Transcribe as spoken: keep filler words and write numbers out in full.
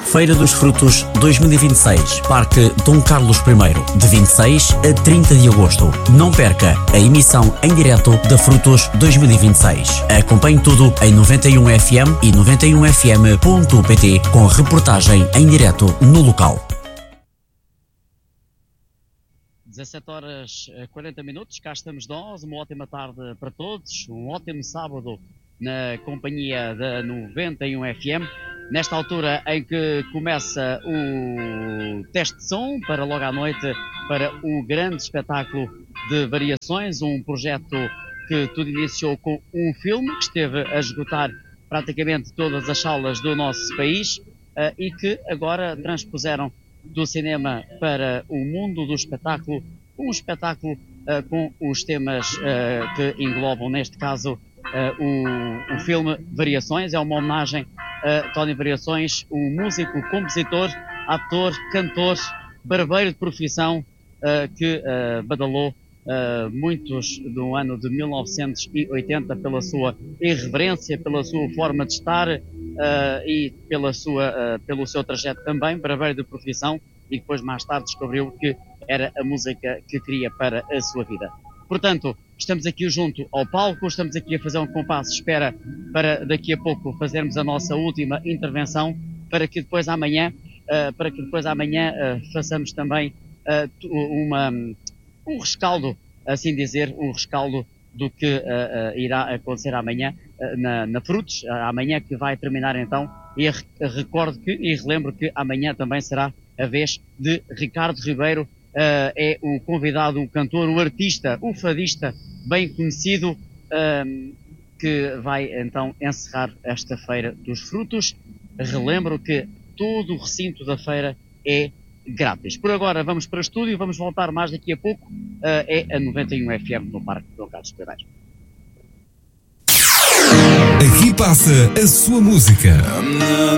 Feira dos Frutos dois mil e vinte e seis, Parque Dom Carlos I, de vinte e seis a trinta de agosto. Não perca a emissão em direto da Frutos dois mil e vinte e seis. Acompanhe tudo em noventa e um F M e noventa e um F M ponto P T com reportagem em direto no local. dezassete horas e quarenta minutos, cá estamos nós, uma ótima tarde para todos, um ótimo sábado na companhia da noventa e um F M, nesta altura em que começa o teste de som para logo à noite, para o grande espetáculo de variações, um projeto que tudo iniciou com um filme que esteve a esgotar praticamente todas as salas do nosso país uh, e que agora transpuseram do cinema para o mundo do espetáculo, um espetáculo uh, com os temas uh, que englobam, neste caso, uh, o, o filme Variações. É uma homenagem a Tony Variações, um músico, compositor, ator, cantor, barbeiro de profissão, uh, que uh, badalou uh, muitos do ano de mil novecentos e oitenta pela sua irreverência, pela sua forma de estar uh, e pela sua, uh, pelo seu trajeto também, barbeiro de profissão, e depois mais tarde descobriu que era a música que queria para a sua vida. Portanto, estamos aqui junto ao palco, estamos aqui a fazer um compasso de espera para daqui a pouco fazermos a nossa última intervenção, para que depois amanhã, uh, para que depois amanhã uh, façamos também uh, uma, um rescaldo, assim dizer, um rescaldo do que uh, uh, irá acontecer amanhã uh, na, na Frutos, uh, amanhã que vai terminar então, e re recordo que, e relembro que amanhã também será a vez de Ricardo Ribeiro, uh, é o convidado, o cantor, o artista, o fadista bem conhecido, uh, que vai então encerrar esta Feira dos Frutos. Relembro que todo o recinto da feira é grátis. Por agora vamos para o estúdio, vamos voltar mais daqui a pouco, uh, é a noventa e um F M no Parque Dom Carlos I. Aqui passa a sua música.